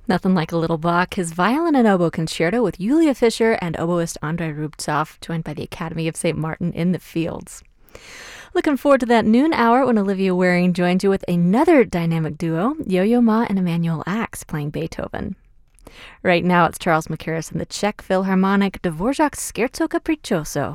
Nothing like a little Bach, his violin and oboe concerto with Julia Fischer and oboist Andrei Rubtsov, joined by the Academy of St. Martin in the Fields. Looking forward to that noon hour when Olivia Waring joins you with another dynamic duo, Yo-Yo Ma and Emanuel Ax, playing Beethoven. Right now, it's Charles Mackairis and the Czech Philharmonic Dvorak's Scherzo Capriccioso.